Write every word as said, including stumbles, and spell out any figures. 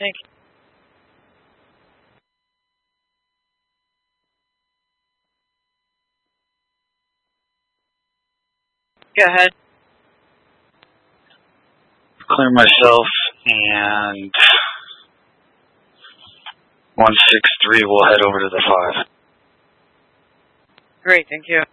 Thank you. Go ahead. Clear myself, and one six three will head over to the five. Great, thank you.